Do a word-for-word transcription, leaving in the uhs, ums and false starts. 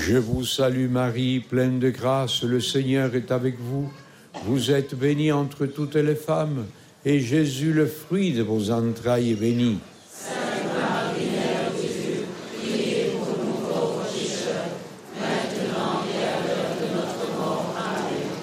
Je vous salue Marie, pleine de grâce, le Seigneur est avec vous. Vous êtes bénie entre toutes les femmes, et Jésus, le fruit de vos entrailles, est béni.